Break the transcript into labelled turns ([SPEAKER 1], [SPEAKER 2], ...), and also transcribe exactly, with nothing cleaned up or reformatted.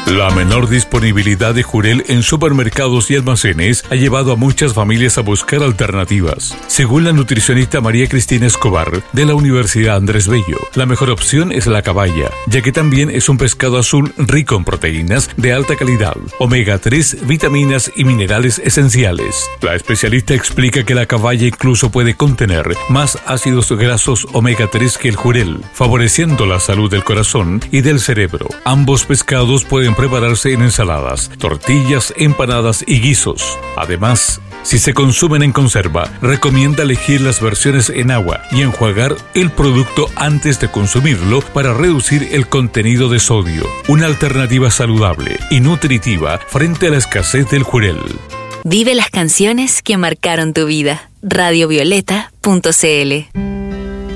[SPEAKER 1] La menor disponibilidad de jurel en supermercados y almacenes ha llevado a muchas familias a buscar alternativas. Según la nutricionista María Cristina Escobar de la Universidad Andrés Bello, la mejor opción es la caballa, ya que también es un pescado azul rico en proteínas de alta calidad, omega tres, vitaminas y minerales esenciales. La especialista explica que la caballa incluso puede contener más ácidos grasos omega tres que el jurel, favoreciendo la salud del corazón y del cerebro. Ambos pescados pueden prepararse en ensaladas, tortillas, empanadas y guisos. Además, si se consumen en conserva, recomienda elegir las versiones en agua y enjuagar el producto antes de consumirlo para reducir el contenido de sodio. Una alternativa saludable y nutritiva frente a la escasez del jurel.
[SPEAKER 2] Vive las canciones que marcaron tu vida. radio violeta punto c l